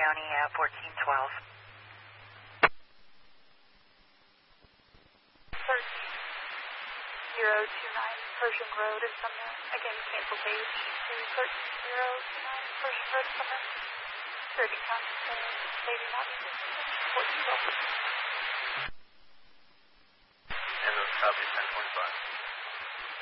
County 1412. 13029 Pershing Road is Sumner. Again, cancel page to 13029 Pershing Road is Sumner. Security contact stating not needed. 1412. And those copy 10.5.